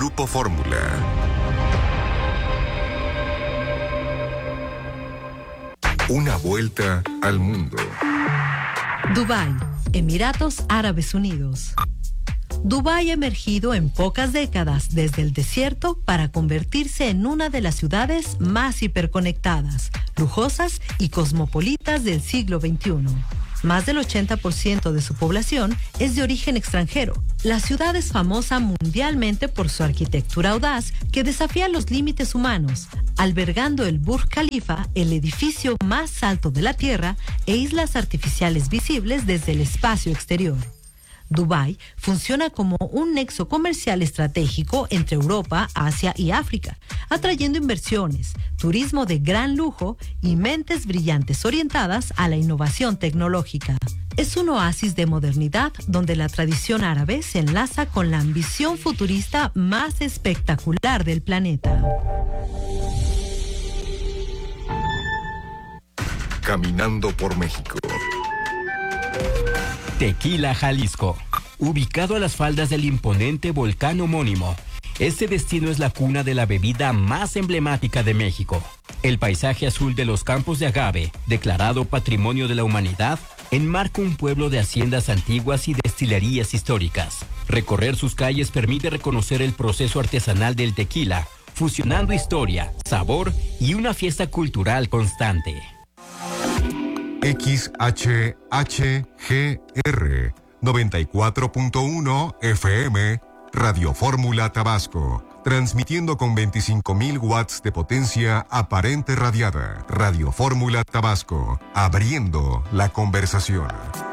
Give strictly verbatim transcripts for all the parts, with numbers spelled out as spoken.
Grupo Fórmula. Una vuelta al mundo. Dubái, Emiratos Árabes Unidos. Dubái ha emergido en pocas décadas desde el desierto para convertirse en una de las ciudades más hiperconectadas, lujosas y cosmopolitas del siglo veintiuno. Más del ochenta por ciento de su población es de origen extranjero. La ciudad es famosa mundialmente por su arquitectura audaz que desafía los límites humanos, albergando el Burj Khalifa, el edificio más alto de la Tierra, e islas artificiales visibles desde el espacio exterior. Dubái funciona como un nexo comercial estratégico entre Europa, Asia y África, atrayendo inversiones, turismo de gran lujo y mentes brillantes orientadas a la innovación tecnológica. Es un oasis de modernidad donde la tradición árabe se enlaza con la ambición futurista más espectacular del planeta. Caminando por México. Tequila, Jalisco. Ubicado a las faldas del imponente volcán homónimo, este destino es la cuna de la bebida más emblemática de México. El paisaje azul de los campos de agave, declarado Patrimonio de la Humanidad, enmarca un pueblo de haciendas antiguas y destilerías históricas. Recorrer sus calles permite reconocer el proceso artesanal del tequila, fusionando historia, sabor y una fiesta cultural constante. X H H G R noventa y cuatro punto uno F M, Radio Fórmula Tabasco, transmitiendo con veinticinco mil watts de potencia aparente radiada. Radio Fórmula Tabasco, abriendo la conversación.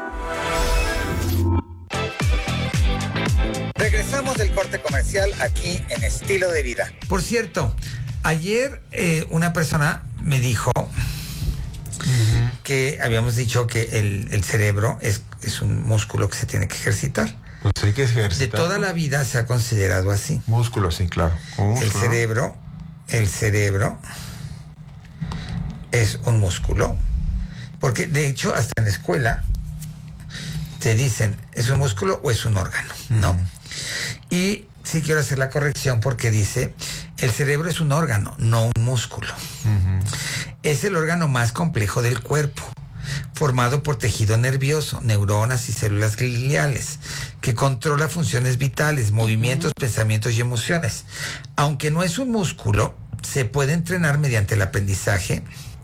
Regresamos del corte comercial aquí en Estilo de Vida. Por cierto, ayer eh, una persona me dijo uh-huh. que habíamos dicho que el, el cerebro es, es un músculo que se tiene que ejercitar. Pues hay que ejercitar. De toda la vida se ha considerado así. Músculo, sí, claro. Músculo. El cerebro, el cerebro es un músculo. Porque de hecho, hasta en la escuela te dicen, ¿es un músculo o es un órgano? Uh-huh. No. Y sí quiero hacer la corrección porque dice, el cerebro es un órgano, no un músculo. Uh-huh. Es el órgano más complejo del cuerpo, formado por tejido nervioso, neuronas y células gliales, que controla funciones vitales, movimientos, uh-huh. pensamientos y emociones. Aunque no es un músculo, se puede entrenar mediante el aprendizaje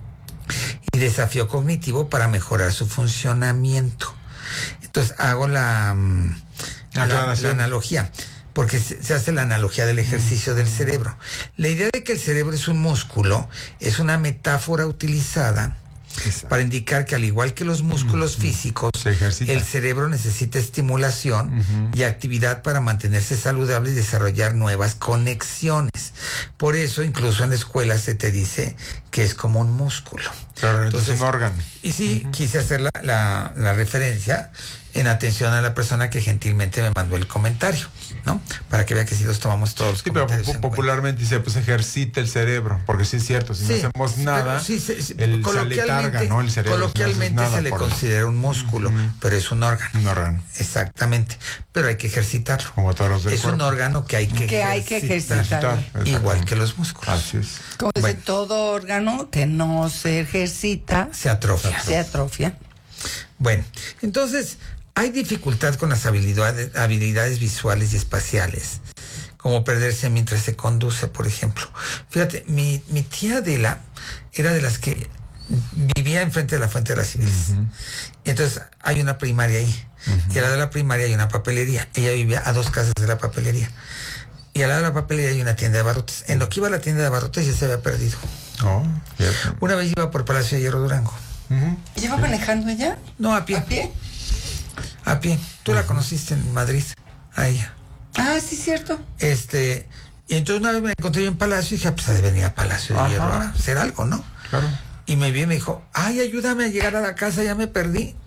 y desafío cognitivo para mejorar su funcionamiento. Entonces hago la, la, la, la analogía, porque se, se hace la analogía del ejercicio uh-huh. del cerebro. La idea de que el cerebro es un músculo es una metáfora utilizada Exacto. para indicar que al igual que los músculos uh-huh. físicos, el cerebro necesita estimulación uh-huh. y actividad para mantenerse saludable y desarrollar nuevas conexiones. Por eso, incluso en la escuela se te dice que es como un músculo. Claro, entonces es un órgano. Y sí, uh-huh. quise hacer la, la, la referencia en atención a la persona que gentilmente me mandó el comentario, ¿no? Para que vea que si los tomamos todos. Sí, pero popularmente dice, pues ejercita el cerebro, porque sí es cierto, si sí, no hacemos nada, sí, sí, sí, el, se le carga, ¿no? El cerebro. Coloquialmente si no se le considera un músculo, uh-huh. pero es un órgano. Un órgano. Exactamente, pero hay que ejercitarlo. Como todos los del Es cuerpo. un órgano que hay que, que, ejercitar, hay que ejercitar. Igual que los músculos. Así es. Como dice, bueno, todo órgano que no se ejercita se atrofia. Se atrofia. Bueno, entonces hay dificultad con las habilidades, habilidades visuales y espaciales, como perderse mientras se conduce, por ejemplo. Fíjate, mi, mi tía Adela era de las que vivía enfrente de la Fuente de las Civiles. Uh-huh. Y entonces hay una primaria ahí. Uh-huh. Y al lado de la primaria hay una papelería. Ella vivía a dos casas de la papelería. Y al lado de la papelería hay una tienda de abarrotes. En lo que iba a la tienda de abarrotes ya se había perdido. Oh, yeah. Una vez iba por Palacio de Hierro Durango. Uh-huh. ¿Lleva manejando ella? No, a pie. ¿A pie? A pie. Tú uh-huh. la conociste en Madrid, a ella. Ah, sí, cierto. Este, y entonces una vez me encontré yo en Palacio y dije, pues ha de venir a Palacio de Ajá. Hierro a hacer algo, ¿no? Claro. Y me vi y me dijo, ay, ayúdame a llegar a la casa, ya me perdí.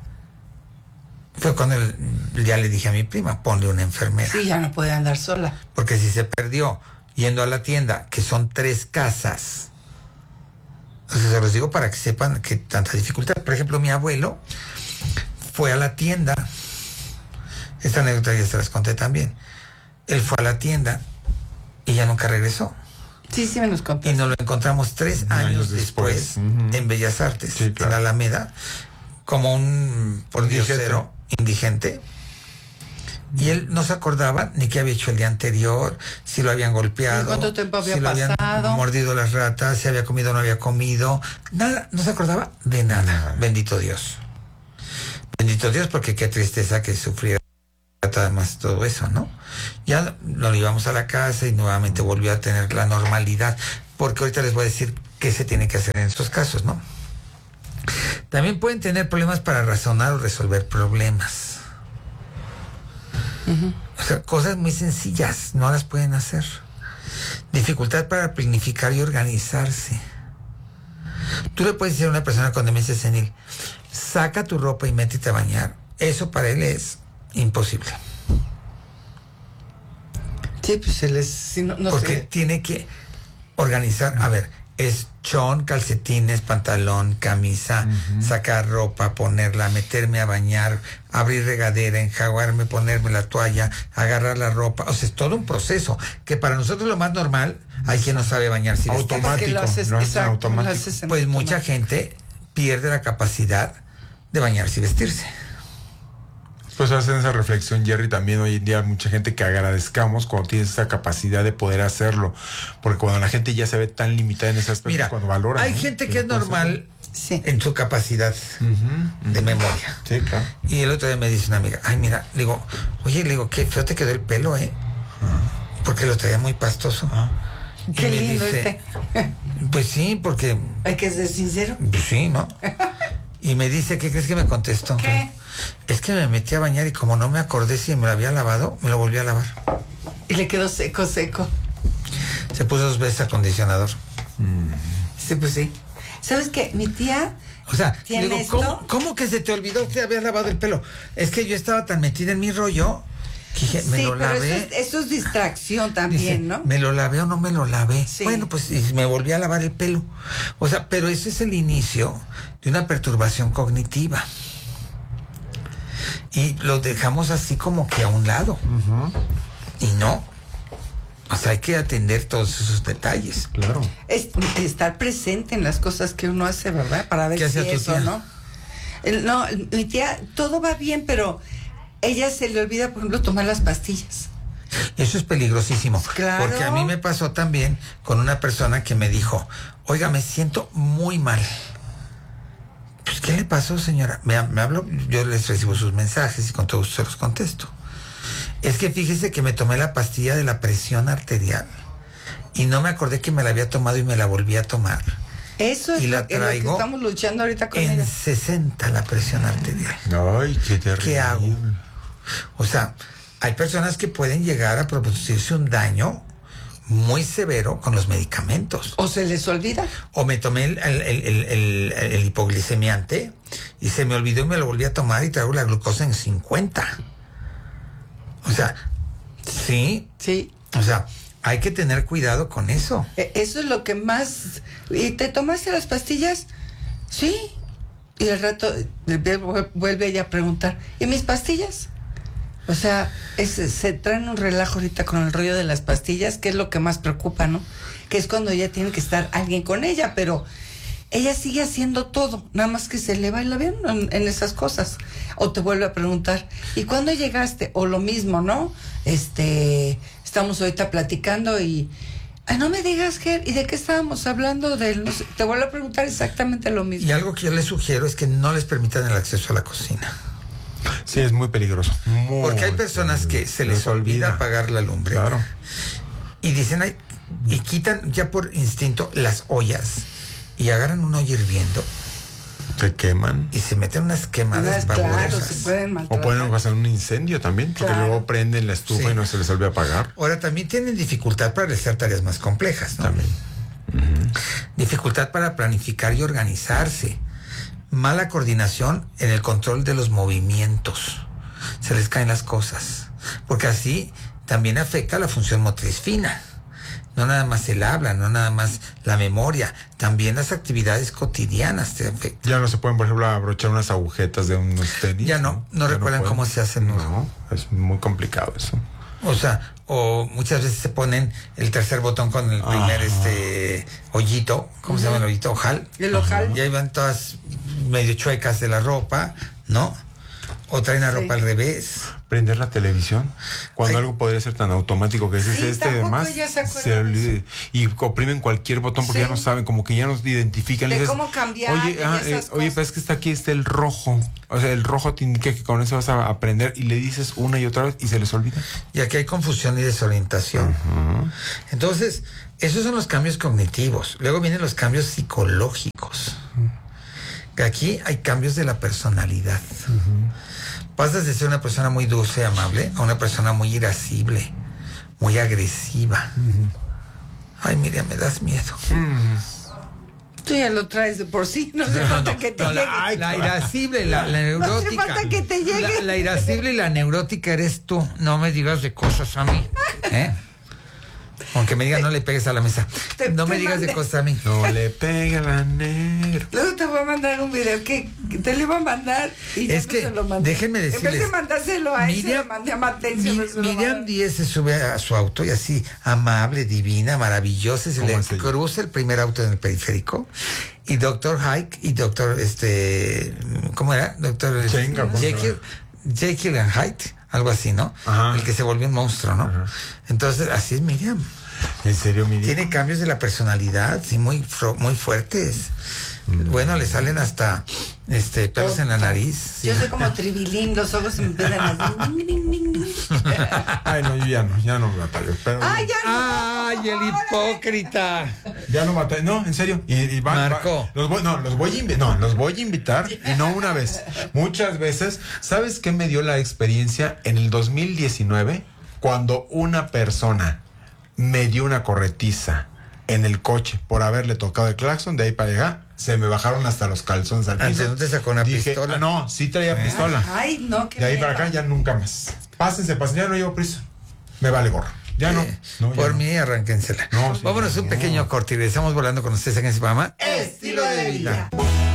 Fue cuando el, ya le dije a mi prima, ponle una enfermera. Sí, ya no puede andar sola. Porque si se perdió yendo a la tienda, que son tres casas, entonces se los digo para que sepan que tanta dificultad. Por ejemplo, mi abuelo fue a la tienda, esta anécdota ya se las conté también, él fue a la tienda y ya nunca regresó. Sí, sí me los contaste. Y nos lo encontramos tres años, años después, después uh-huh. en Bellas Artes, sí, claro. en Alameda, como un pordiosero indigente. Y él no se acordaba ni qué había hecho el día anterior, si lo habían golpeado, ¿cuánto tiempo había si lo pasado? habían mordido las ratas, si había comido o no había comido. Nada, no se acordaba de nada. nada. Bendito Dios. Bendito Dios, porque qué tristeza que sufriera además todo eso, ¿no? Ya lo llevamos a la casa y nuevamente volvió a tener la normalidad, porque ahorita les voy a decir qué se tiene que hacer en estos casos, ¿no? También pueden tener problemas para razonar o resolver problemas. Uh-huh. O sea, cosas muy sencillas, no las pueden hacer. Dificultad para planificar y organizarse. Tú le puedes decir a una persona con demencia senil, saca tu ropa y métete a bañar. Eso para él es imposible. Sí, pues él es... Si no, no Porque sé. tiene que organizar, a ver, es chon, calcetines, pantalón, camisa, uh-huh. sacar ropa, ponerla, meterme a bañar, abrir regadera, enjaguarme, ponerme la toalla, agarrar la ropa. O sea, es todo un proceso que para nosotros lo más normal, hay quien no sabe bañarse. Automático. Lo haces, lo exacto, automático. Lo haces en pues automático. Mucha gente pierde la capacidad de bañarse y vestirse. Pues hacen esa reflexión, Jerry, también hoy en día mucha gente que agradezcamos cuando tienes esa capacidad de poder hacerlo, porque cuando la gente ya se ve tan limitada en ese aspecto, mira, cuando valora. hay ¿no? gente que es normal sí. en su capacidad uh-huh, uh-huh. de memoria. Sí, claro. Y el otro día me dice una amiga, ay, mira, le digo, oye, le digo, qué feo te quedó el pelo, ¿eh? Uh-huh. Porque lo traía muy pastoso. Uh-huh. Qué lindo dice, este. Pues sí, porque... Hay que ser sincero. Pues sí, ¿no? Y me dice, ¿qué crees que me contestó? ¿Qué? Es que me metí a bañar y como no me acordé si me lo había lavado, me lo volví a lavar. Y le quedó seco, seco. Se puso dos veces acondicionador. Mm. Sí, pues sí. ¿Sabes qué? Mi tía... O sea, ¿tiene digo, esto? ¿cómo, ¿cómo que se te olvidó que habías lavado el pelo? Es que yo estaba tan metida en mi rollo que dije, me sí, lo pero lavé. Eso es, eso es distracción también, Dice, ¿no? ¿me lo lavé o no me lo lavé? Sí. Bueno, pues y me volví a lavar el pelo. O sea, pero ese es el inicio de una perturbación cognitiva. Y lo dejamos así como que a un lado. Uh-huh. Y no. O sea, hay que atender todos esos detalles. Claro. Es, estar presente en las cosas que uno hace, ¿verdad? Para ver ¿Qué si hace tu eso, tía? ¿no? El, no, el, mi tía, todo va bien, pero ella se le olvida, por ejemplo, tomar las pastillas. Eso es peligrosísimo. Claro. Porque a mí me pasó también con una persona que me dijo, oiga, me siento muy mal. Pues, ¿qué le pasó, señora? Me, me habló, yo les recibo sus mensajes y con todo gusto se los contesto. Es que fíjese que me tomé la pastilla de la presión arterial y no me acordé que me la había tomado y me la volví a tomar. Eso es, y la lo, es lo que estamos luchando ahorita con en ella. sesenta la presión arterial. Ay, qué terrible. ¿Qué hago? O sea, hay personas que pueden llegar a producirse un daño muy severo con los medicamentos. ¿O se les olvida? O me tomé el, el, el, el, el, el hipoglicemiante y se me olvidó y me lo volví a tomar y traigo la glucosa en cincuenta. O sea, sí. Sí. O sea, hay que tener cuidado con eso. Eso es lo que más... ¿Y te tomaste las pastillas? Sí. Y al rato vuelve ella a preguntar, ¿y mis pastillas? O sea, es, se traen un relajo ahorita con el rollo de las pastillas, que es lo que más preocupa, ¿no? Que es cuando ya tiene que estar alguien con ella, pero ella sigue haciendo todo, nada más que se le va el avión en, en esas cosas. O te vuelve a preguntar, ¿y cuándo llegaste? O lo mismo, ¿no? Este, estamos ahorita platicando y... Ay, no me digas, Ger, ¿y de qué estábamos hablando? De, no sé, te vuelvo a preguntar exactamente lo mismo. Y algo que yo les sugiero es que no les permitan el acceso a la cocina. Sí, es muy peligroso. Muy Porque hay personas que se les, les olvida apagar la lumbre. Claro. Y dicen, ay, y quitan ya por instinto las ollas y agarran una olla hirviendo. Se queman. Y se meten unas quemadas vaporosas. Claro, se pueden maltratar. O pueden hacer un incendio también, porque claro. luego prenden la estufa sí. y no se les vuelve a apagar. Ahora, también tienen dificultad para realizar tareas más complejas, ¿no? También. Uh-huh. Dificultad para planificar y organizarse. Mala coordinación en el control de los movimientos. Se les caen las cosas. Porque así también afecta la función motriz fina. No nada más el habla, no nada más la memoria, también las actividades cotidianas te afectan. Ya no se pueden, por ejemplo, abrochar unas agujetas de unos tenis. Ya no, no, no recuerdan no cómo se hacen. No, es muy complicado eso. O sea, o muchas veces se ponen el tercer botón con el primer ah. este hoyito, ¿cómo uh-huh. se llama el hoyito? Ojal. El ojal. Y ahí van todas medio chuecas de la ropa, ¿no? O traen la sí. ropa al revés. Prender la televisión cuando Ay. algo podría ser tan automático que es sí, este demás se se y oprimen cualquier botón porque sí. ya no saben, como que ya nos identifican. De dices, cómo cambiar. Oye, ah, eh, oye, pero es que está aquí está el rojo. O sea, el rojo te indica que con eso vas a aprender y le dices una y otra vez y se les olvida. Y aquí hay confusión y desorientación. Uh-huh. Entonces, esos son los cambios cognitivos. Luego vienen los cambios psicológicos. Uh-huh. Aquí hay cambios de la personalidad. Uh-huh. Pasas de ser una persona muy dulce y amable a una persona muy irascible, muy agresiva. Uh-huh. Ay, Miriam, me das miedo. Uh-huh. Tú ya lo traes de por sí, no hace no, falta no, que te no, llegue. La, la irascible, la, la neurótica. No hace falta que te llegue. La, la irascible y la neurótica eres tú. No me digas de cosas a mí. ¿Eh? Aunque me digan, no le pegues a la mesa. Te, no te me digas mandé. de cosas a mí. No le pegue a la negro. Luego te voy a mandar un video que, que te lo iba a mandar y es que, no se lo mandé. Déjenme decirles. En vez de mandárselo a Miriam, él, se lo mandé a Matencio. Mi, Miriam Díez se sube a su auto y así, amable, divina, maravillosa, se le cruza el primer auto en el periférico. Y doctor Hyde y doctor, este, ¿cómo era? Doctor Jekyll, Jekyll and Hyde. Algo así, ¿no? Ajá. El que se volvió un monstruo, ¿no? Ajá. Entonces, así es Miriam. ¿En serio, Miriam? Tiene cambios de la personalidad, sí, muy, muy fuertes. Mm. Bueno, le salen hasta este pelos oh, en la nariz. Yo sí. soy como tribilín, los ojos se me empiezan a... Ay, no, yo ya no, ya no batallo. Pero... Ay, ya no. Ay, el hipócrita. Ya no batallo, no, en serio. Y, y va, Marco. Va, los voy, no, los voy a invitar, no, los voy a invitar y no una vez, muchas veces. ¿Sabes qué me dio la experiencia en el dos mil diecinueve? Cuando una persona me dio una corretiza en el coche por haberle tocado el claxon, de ahí para allá se me bajaron hasta los calzones al piso. Antes no te sacó una Dije, pistola. Ah, no, sí traía ¿Eh? pistola. Ay, no, qué De ahí miedo. para acá ya nunca más. Pásense, pásense, ya no llevo prisa. Me vale gorro. Ya no. Eh, no ya por no. mí, arránquensela. No, sí, Vámonos no, un pequeño corte y regresamos volando con ustedes en ese programa. Estilo de vida.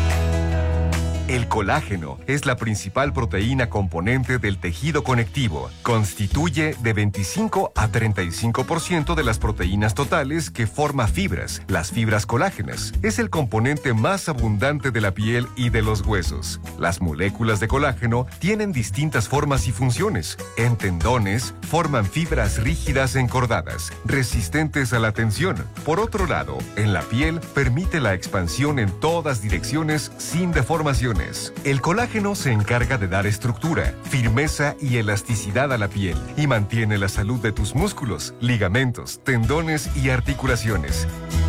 El colágeno es la principal proteína componente del tejido conectivo. Constituye de veinticinco a treinta y cinco por ciento de las proteínas totales que forma fibras, las fibras colágenas. Es el componente más abundante de la piel y de los huesos. Las moléculas de colágeno tienen distintas formas y funciones. En tendones, forman fibras rígidas encordadas, resistentes a la tensión. Por otro lado, en la piel, permite la expansión en todas direcciones sin deformaciones. El colágeno se encarga de dar estructura, firmeza y elasticidad a la piel y mantiene la salud de tus músculos, ligamentos, tendones y articulaciones.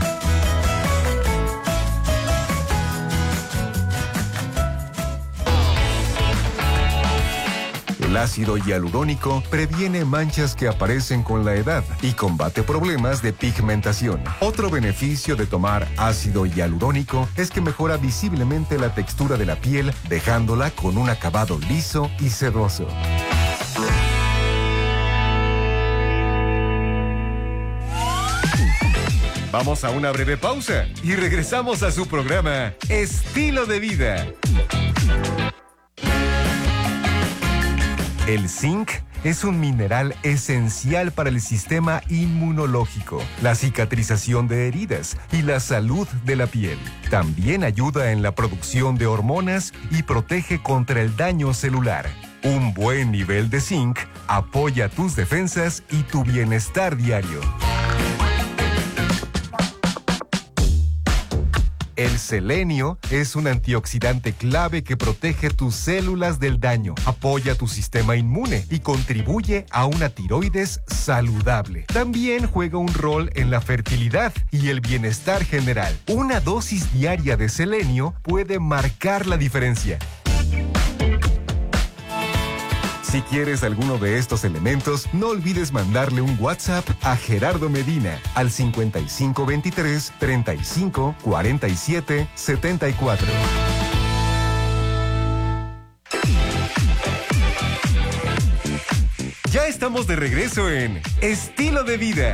El ácido hialurónico previene manchas que aparecen con la edad y combate problemas de pigmentación. Otro beneficio de tomar ácido hialurónico es que mejora visiblemente la textura de la piel, dejándola con un acabado liso y sedoso. Vamos a una breve pausa y regresamos a su programa Estilo de Vida. El zinc es un mineral esencial para el sistema inmunológico, la cicatrización de heridas y la salud de la piel. También ayuda en la producción de hormonas y protege contra el daño celular. Un buen nivel de zinc apoya tus defensas y tu bienestar diario. El selenio es un antioxidante clave que protege tus células del daño, apoya tu sistema inmune y contribuye a una tiroides saludable. También juega un rol en la fertilidad y el bienestar general. Una dosis diaria de selenio puede marcar la diferencia. Si quieres alguno de estos elementos, no olvides mandarle un WhatsApp a Gerardo Medina al cincuenta y cinco veintitrés, treinta y cinco, cuarenta y siete, setenta y cuatro. Ya estamos de regreso en Estilo de Vida.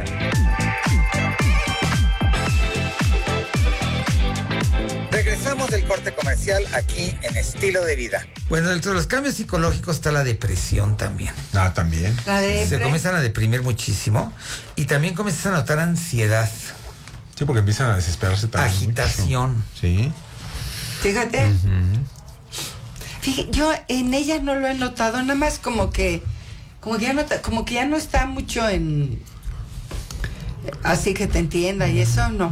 Regresamos del corte comercial aquí en Estilo de Vida. Bueno, dentro de los cambios psicológicos está la depresión también. Ah, también. La de Se comienzan a deprimir muchísimo y también comienzas a notar ansiedad, Sí, porque empiezan a desesperarse también. agitación. Mucho. Sí. Fíjate. Uh-huh. Fíjate, yo en ella no lo he notado, nada más como que, como que ya no, como que ya no está mucho en, así que te entienda y eso no.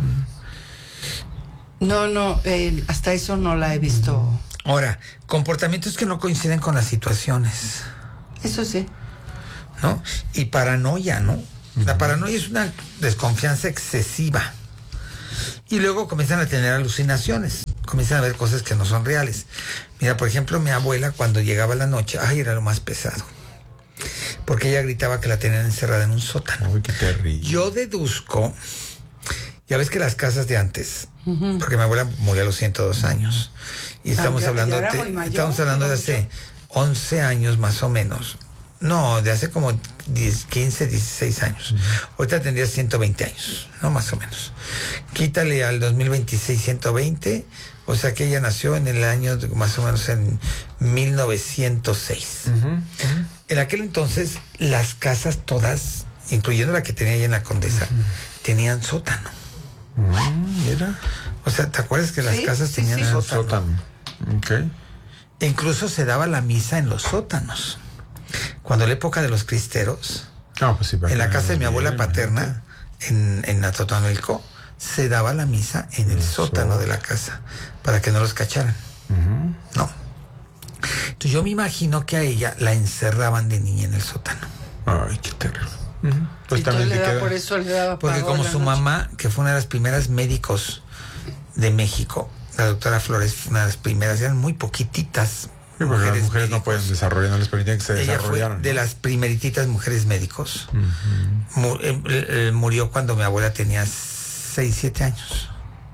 No, no, eh, hasta eso no la he visto. Ahora, comportamientos que no coinciden con las situaciones, Eso sí. ¿no? Y paranoia, ¿no? La paranoia es una desconfianza excesiva. Y luego comienzan a tener alucinaciones, comienzan a ver cosas que no son reales. Mira, por ejemplo, mi abuela cuando llegaba la noche, ay, era lo más pesado. Porque ella gritaba que la tenían encerrada en un sótano. Uy, qué terrible. Yo deduzco, ya ves que las casas de antes, uh-huh. porque mi abuela murió a los ciento dos años, y estamos ah, hablando, ya, ya de, mayor, estamos hablando de hace once años más o menos. No, de hace como diez, quince, dieciséis años. Uh-huh. Ahorita tendría ciento veinte años, ¿no? Más o menos. Quítale al dos mil veintiséis ciento veinte, o sea que ella nació en el año de, más o menos en mil novecientos seis. Uh-huh. Uh-huh. En aquel entonces, las casas todas, incluyendo la que tenía ella en la Condesa, uh-huh. tenían sótano. Uh-huh. Mira. O sea, ¿te acuerdas que las sí, casas sí, tenían sí. sótano? Sótano. Okay. Incluso se daba la misa en los sótanos. Cuando la época de los cristeros, no, pues sí, en la casa de mi abuela paterna, en, en Atotonilco, se daba la misa en el Eso. sótano de la casa, para que no los cacharan. Uh-huh. No. Entonces yo me imagino que a ella la encerraban de niña en el sótano. Ay, qué terrible. Uh-huh. Pues también le daba, por eso le daba Porque como su noche. mamá, que fue una de las primeras médicos de México, la doctora Flores, una de las primeras, eran muy poquititas. Sí, porque las mujeres médicos. No pueden desarrollar, no les permiten que se Ella desarrollaran. Fue de ¿no? las primerititas mujeres médicos. Uh-huh. Mur, eh, eh, murió cuando mi abuela tenía seis, siete años.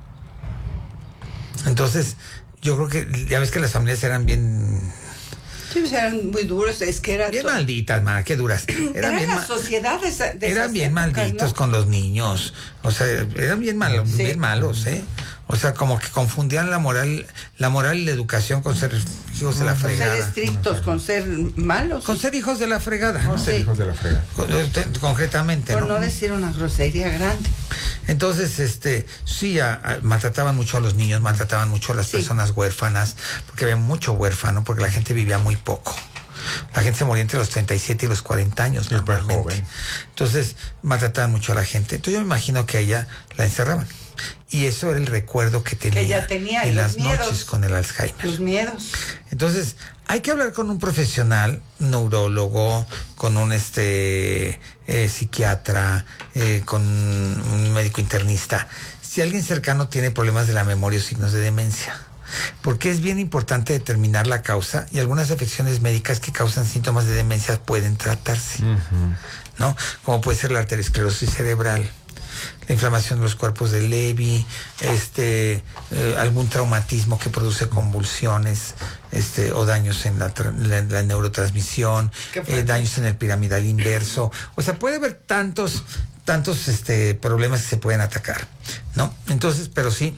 Entonces, yo creo que, ya ves que las familias eran bien... Sí, pues eran muy duros, es que eran... Bien to... malditas, man, qué duras. Eran, eran bien las sociedades de, de Eran bien épocas, malditos, ¿no? Con los niños. O sea, eran bien malos, sí. bien malos, ¿eh? O sea, como que confundían la moral, la moral y la educación con ser hijos de la fregada. Con ser estrictos, con ser malos. Con ser hijos de la fregada. Con ser sí. hijos de la fregada. Con, concretamente, Por ¿no? no decir una grosería grande. Entonces, este, sí, a, a, maltrataban mucho a los niños, maltrataban mucho a las sí. personas huérfanas, porque había mucho huérfano, porque la gente vivía muy poco. La gente se moría entre los treinta y siete y los cuarenta años, sí, normalmente. Entonces, maltrataban mucho a la gente. Entonces, yo me imagino que a ella la encerraban. Y eso era el recuerdo que tenía, que ella tenía en las miedos, noches con el Alzheimer. Los miedos. Entonces, hay que hablar con un profesional, un neurólogo, con un este eh, psiquiatra, eh, con un médico internista. Si alguien cercano tiene problemas de la memoria o signos de demencia. Porque es bien importante determinar la causa y algunas afecciones médicas que causan síntomas de demencia pueden tratarse, uh-huh. ¿no? Como puede ser la arteriosclerosis cerebral, la inflamación de los cuerpos de Levy, este, eh, algún traumatismo que produce convulsiones, este, o daños en la, la, la neurotransmisión, eh, daños en el piramidal inverso. O sea, puede haber tantos, tantos, este, problemas que se pueden atacar, ¿no? Entonces, pero sí,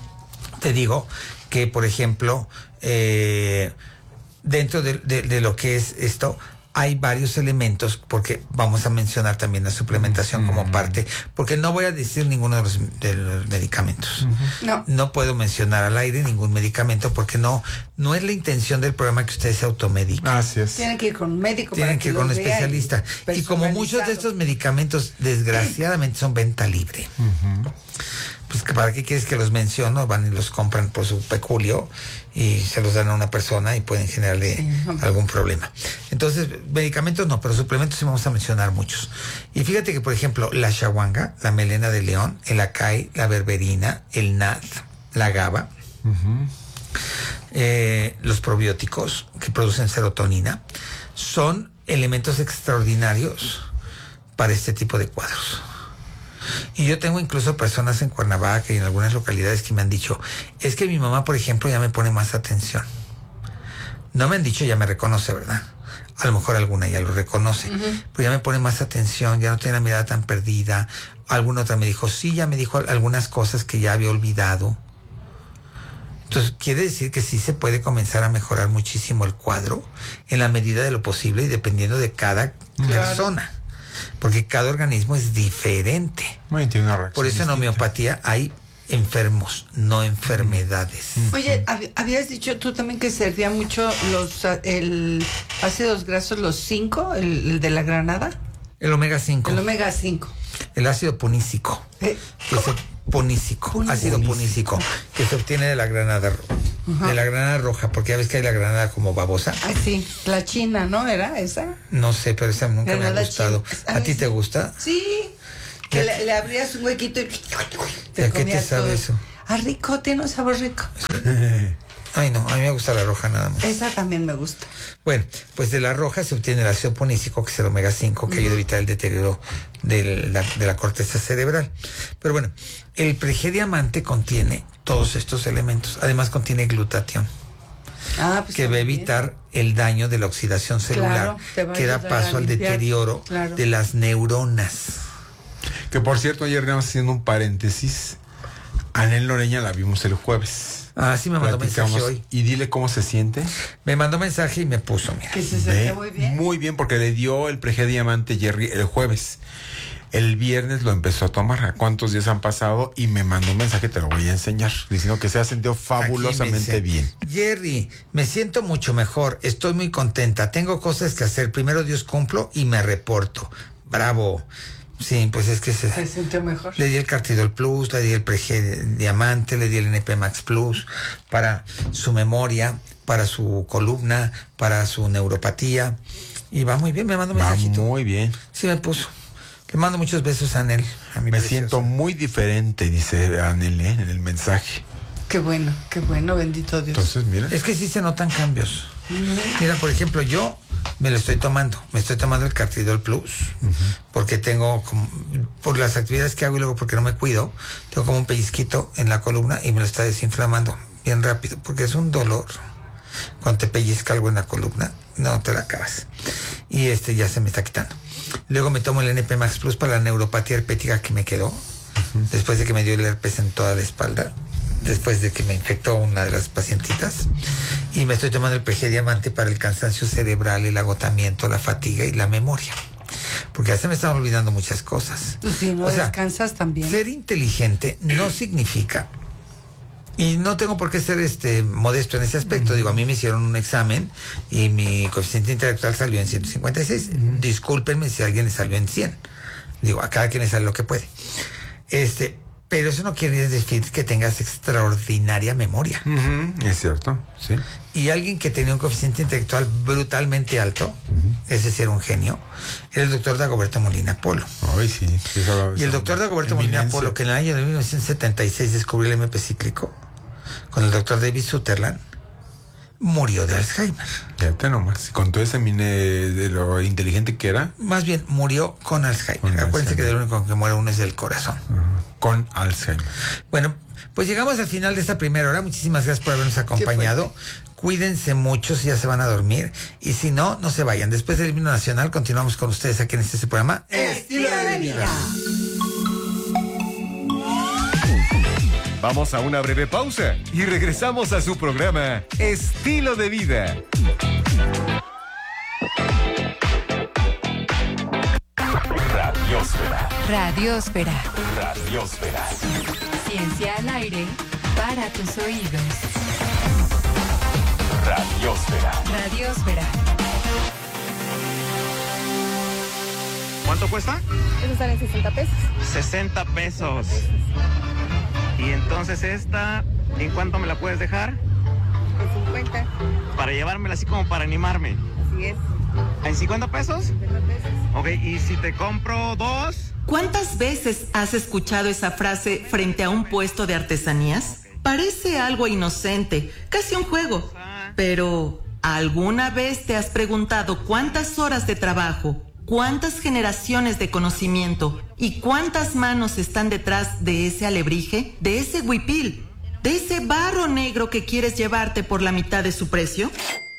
te digo que, por ejemplo, eh, dentro de, de, de lo que es esto, hay varios elementos, porque vamos a mencionar también la suplementación uh-huh. como parte, porque no voy a decir ninguno de los, de los medicamentos. Uh-huh. No. No puedo mencionar al aire ningún medicamento, porque no, no es la intención del programa que ustedes se automediquen. Así es. Tienen que ir con un médico. Tienen para que ir con un especialista. Y como muchos de estos medicamentos, desgraciadamente, son venta libre. Uh-huh. Pues, ¿para qué quieres que los menciono? Van y los compran por su peculio y se los dan a una persona y pueden generarle sí, algún problema. Entonces, medicamentos no, pero suplementos sí vamos a mencionar muchos. Y fíjate que, por ejemplo, la shawanga, la melena de león, el acai, la berberina, el N A D, la GABA, uh-huh. eh, los probióticos que producen serotonina, son elementos extraordinarios para este tipo de cuadros. Y yo tengo incluso personas en Cuernavaca y en algunas localidades que me han dicho, es que mi mamá, por ejemplo, ya me pone más atención. No me han dicho, ya me reconoce, ¿verdad? A lo mejor alguna ya lo reconoce, uh-huh. pero ya me pone más atención, ya no tiene la mirada tan perdida. Alguna otra me dijo, sí, ya me dijo algunas cosas que ya había olvidado. Entonces, quiere decir que sí se puede comenzar a mejorar muchísimo el cuadro en la medida de lo posible y dependiendo de cada claro. persona. Porque cada organismo es diferente. Bueno, tiene una reacción Por eso en distinta. homeopatía hay enfermos, no enfermedades. Oye, hab- habías dicho tú también que servía mucho los a- el ácidos grasos, los cinco, el, el de la granada. El omega cinco. El omega cinco. El ácido punícico. Eh, Que se, punícico, Punícico. ácido punícico, que se obtiene de la granada, ro- de la granada roja, porque ya ves que hay la granada como babosa. Ay, sí, la china, ¿no? ¿Era esa? No sé, pero esa nunca me ha Granada gustado. china. ¿A Ay, ti sí. te gusta? Sí. Que le, le abrías un huequito y ¿Y a qué te comías sabe todo. eso? Ah, rico, tiene un sabor rico. Ay, no, a mí me gusta la roja nada más. Esa también me gusta. Bueno, pues de la roja se obtiene el ácido punícico, que es el omega cinco, que ayuda a evitar el deterioro de la, de la corteza cerebral. Pero bueno, el pregediamante contiene todos estos elementos. Además contiene glutatión, Ah, pues que va a también. evitar el daño de la oxidación celular, Claro, te va a que da ayudar a paso al limpiar. deterioro Claro. de las neuronas. Que por cierto, ayer estamos haciendo un paréntesis. Anel Noreña la vimos el jueves. Ah, sí me mandó Platicamos. mensaje hoy. Y dile cómo se siente. Me mandó mensaje y me puso, mira. Que se Ve, siente muy bien. Muy bien, porque le dio el Pregediamante Jerry el jueves. El viernes lo empezó a tomar. ¿A cuántos días han pasado? Y me mandó un mensaje, te lo voy a enseñar. Diciendo que se ha sentido Aquí me fabulosamente dice, bien. Jerry, me siento mucho mejor, estoy muy contenta, tengo cosas que hacer, primero Dios cumplo y me reporto. Bravo. Sí, pues es que se, Se sintió mejor. le di el Cartidol Plus, le di el Pregediamante, le di el N P Max Plus para su memoria, para su columna, para su neuropatía. Y va muy bien, me manda un Va mensajito. muy bien. Sí me puso. Le mando muchos besos a Anel. A mi Me precioso. siento muy diferente, dice Anel, ¿eh? En el mensaje. Qué bueno, qué bueno, bendito Dios. Entonces, mira. Es que sí se notan cambios. Mira, por ejemplo, yo me lo estoy tomando. Me estoy tomando el Cartidol Plus. Porque tengo, como, por las actividades que hago y luego porque no me cuido, tengo como un pellizquito en la columna y me lo está desinflamando bien rápido. Porque es un dolor. Cuando te pellizca algo en la columna, no te la acabas. Y este ya se me está quitando. Luego me tomo el N P Max Plus para la neuropatía herpética que me quedó. Después de que me dio el herpes en toda la espalda. Después de que me infectó una de las pacientitas. Y me estoy tomando el Pregediamante para el cansancio cerebral, el agotamiento, la fatiga y la memoria. Porque ya se me están olvidando muchas cosas. Pues si no O sea, descansas también. ser inteligente no significa, y no tengo por qué ser este modesto en ese aspecto. Digo, a mí me hicieron un examen y mi coeficiente intelectual salió en ciento cincuenta y seis. Discúlpenme si a alguien le salió en cien. Digo, a cada quien le sale lo que puede. Este, pero eso no quiere decir que tengas extraordinaria memoria. Ujú, es cierto, sí. Y alguien que tenía un coeficiente intelectual brutalmente alto, ese sí era un genio, era el doctor Dagoberto Molina Polo. Ay, sí. Eso- Y el eso- doctor Dagoberto Molina eminencia. Polo, que en el año de mil novecientos setenta y seis descubrió el M P cíclico, con el doctor David Sutherland, murió de Alzheimer. Fíjate nomás, con todo ese mine de lo inteligente que era, Más bien, murió con Alzheimer. Con Acuérdense Alzheimer. que del único que muere uno es del corazón. con Alzheimer. Bueno, pues llegamos al final de esta primera hora. Muchísimas gracias por habernos acompañado. Cuídense mucho si ya se van a dormir. Y si no, no se vayan. Después del himno nacional, continuamos con ustedes aquí en este programa. Estilo de vida. Vamos a una breve pausa y regresamos a su programa Estilo de Vida. Radiosfera. Radiosfera. Radiosfera. Ciencia al aire para tus oídos. Radiosfera. Radiosfera. ¿Cuánto cuesta? Eso salen sesenta pesos. sesenta pesos. Y entonces esta, ¿en cuánto me la puedes dejar? En cincuenta. Para llevármela así como para animarme. Así es. ¿En cincuenta pesos? cincuenta pesos. Ok, y si te compro dos. ¿Cuántas veces has escuchado esa frase frente a un puesto de artesanías? Parece algo inocente, casi un juego. Pero, ¿alguna vez te has preguntado cuántas horas de trabajo, cuántas generaciones de conocimiento y cuántas manos están detrás de ese alebrije, de ese huipil, de ese barro negro que quieres llevarte por la mitad de su precio?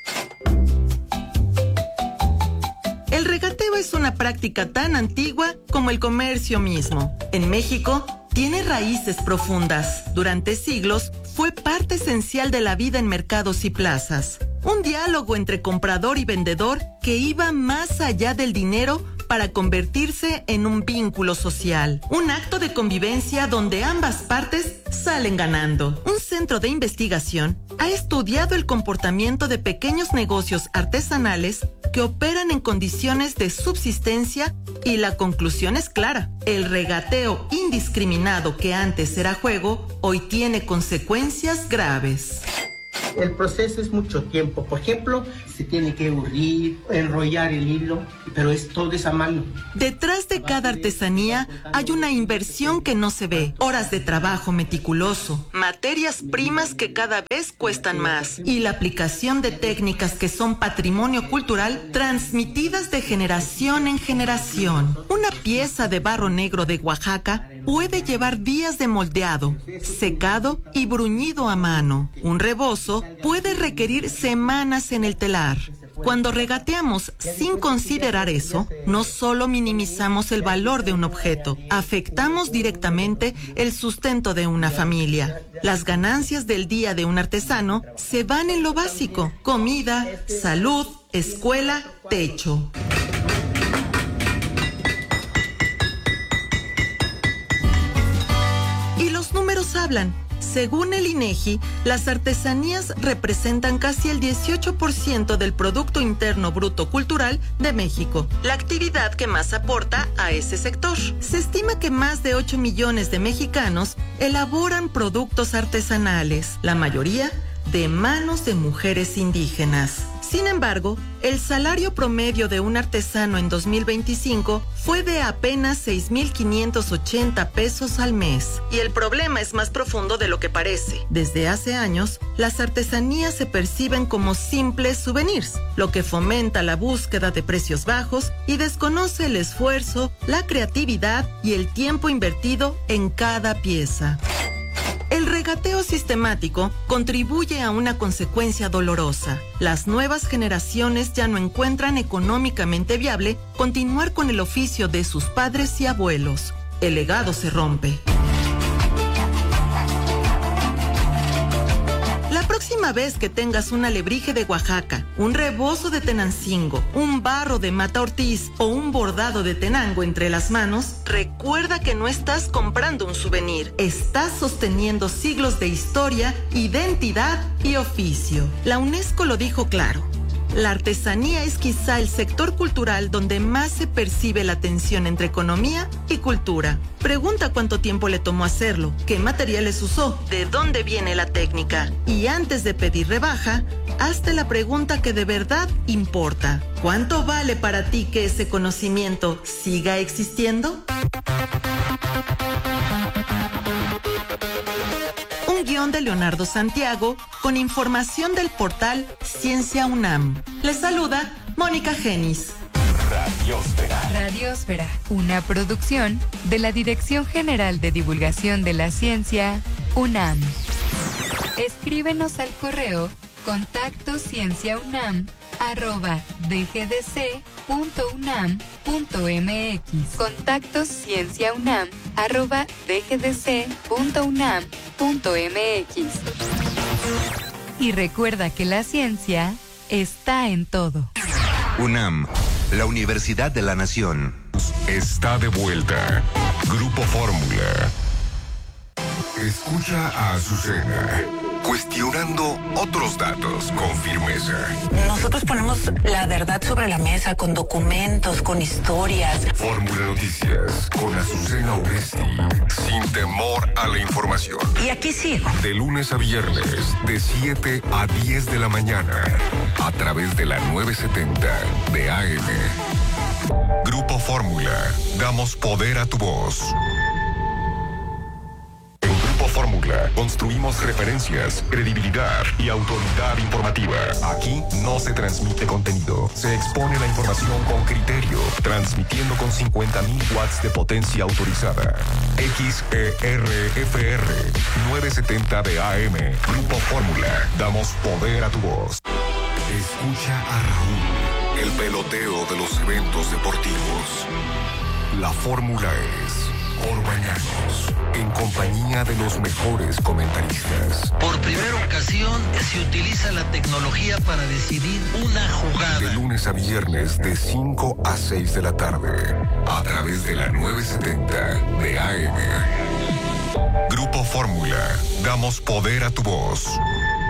El regateo es una práctica tan antigua como el comercio mismo. En México, tiene raíces profundas. Durante siglos, fue fue parte esencial de la vida en mercados y plazas. Un diálogo entre comprador y vendedor que iba más allá del dinero para convertirse en un vínculo social. Un acto de convivencia donde ambas partes salen ganando. Un centro de investigación ha estudiado el comportamiento de pequeños negocios artesanales que operan en condiciones de subsistencia y la conclusión es clara. El regateo indiscriminado que antes era juego, hoy tiene consecuencias graves. El proceso es mucho tiempo. Por ejemplo, se tiene que urrir, enrollar el hilo, pero es todo esa mano. Detrás de cada artesanía hay una inversión que no se ve, horas de trabajo meticuloso, materias primas que cada vez cuestan más y la aplicación de técnicas que son patrimonio cultural transmitidas de generación en generación. Una pieza de barro negro de Oaxaca puede llevar días de moldeado, secado y bruñido a mano. Un rebozo puede requerir semanas en el telar. Cuando regateamos sin considerar eso, no solo minimizamos el valor de un objeto, afectamos directamente el sustento de una familia. Las ganancias del día de un artesano se van en lo básico: comida, salud, escuela, techo. Y los números hablan. Según el INEGI, las artesanías representan casi el dieciocho por ciento del Producto Interno Bruto Cultural de México, la actividad que más aporta a ese sector. Se estima que más de ocho millones de mexicanos elaboran productos artesanales, la mayoría de manos de mujeres indígenas. Sin embargo, el salario promedio de un artesano en dos mil veinticinco fue de apenas seis mil quinientos ochenta pesos al mes. Y el problema es más profundo de lo que parece. Desde hace años, las artesanías se perciben como simples souvenirs, lo que fomenta la búsqueda de precios bajos y desconoce el esfuerzo, la creatividad y el tiempo invertido en cada pieza. El regateo sistemático contribuye a una consecuencia dolorosa. Las nuevas generaciones ya no encuentran económicamente viable continuar con el oficio de sus padres y abuelos. El legado se rompe. La próxima vez que tengas un alebrije de Oaxaca, un rebozo de Tenancingo, un barro de Mata Ortiz o un bordado de Tenango entre las manos, recuerda que no estás comprando un souvenir, estás sosteniendo siglos de historia, identidad y oficio. La UNESCO lo dijo claro. La artesanía es quizá el sector cultural donde más se percibe la tensión entre economía y cultura. Pregunta cuánto tiempo le tomó hacerlo, qué materiales usó, de dónde viene la técnica. Y antes de pedir rebaja, hazte la pregunta que de verdad importa. ¿Cuánto vale para ti que ese conocimiento siga existiendo? Un guión de Leonardo Santiago con información del portal Ciencia UNAM. Les saluda Mónica Genis. Radiósfera. Radiósfera, una producción de la Dirección General de Divulgación de la Ciencia, UNAM. Escríbenos al correo contacto cienciaunam arroba dgdc.unam.mx. Contacto cienciaunam arroba dgdc.unam.mx. Y recuerda que la ciencia está en todo. UNAM, la Universidad de la Nación. Está de vuelta. Grupo Fórmula. Escucha a Azucena, cuestionando otros datos con firmeza. Nosotros ponemos la verdad sobre la mesa con documentos, con historias. Fórmula Noticias con Azucena Oresti, sin temor a la información. Y aquí sigo. De lunes a viernes, de siete a diez de la mañana, a través de la novecientos setenta de A M. Grupo Fórmula, damos poder a tu voz. Fórmula, construimos referencias, credibilidad y autoridad informativa. Aquí no se transmite contenido, se expone la información con criterio, transmitiendo con cincuenta mil watts de potencia autorizada. X E R F R novecientos setenta de A M. Grupo Fórmula, damos poder a tu voz. Escucha a Raúl, el peloteo de los eventos deportivos. La fórmula es Orbañanos, en compañía de los mejores comentaristas. Por primera ocasión se utiliza la tecnología para decidir una jugada. De lunes a viernes de cinco a seis de la tarde, a través de la nueve setenta de A M. Grupo Fórmula, damos poder a tu voz.